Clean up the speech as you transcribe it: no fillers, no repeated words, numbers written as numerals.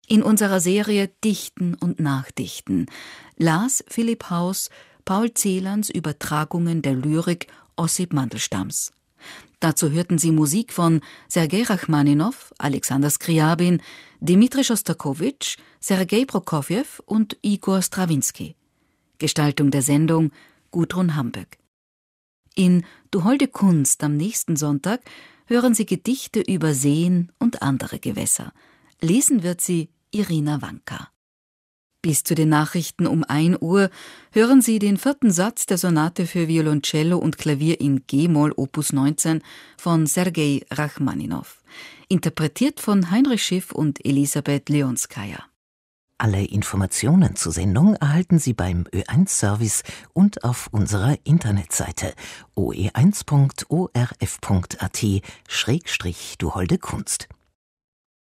In unserer Serie Dichten und Nachdichten las Philipp Haus Paul Celans Übertragungen der Lyrik Ossip Mandelstams. Dazu hörten Sie Musik von Sergei Rachmaninow, Alexander Skriabin, Dmitri Schostakowitsch, Sergei Prokofjew und Igor Strawinski. Gestaltung der Sendung Gudrun Hamböck. In Du holde Kunst am nächsten Sonntag hören Sie Gedichte über Seen und andere Gewässer. Lesen wird sie Irina Wanka. Bis zu den Nachrichten um 1 Uhr hören Sie den 4. Satz der Sonate für Violoncello und Klavier in G-Moll Opus 19 von Sergei Rachmaninow, interpretiert von Heinrich Schiff und Elisabeth Leonskaja. Alle Informationen zur Sendung erhalten Sie beim Ö1-Service und auf unserer Internetseite oe1.orf.at/du holde Kunst.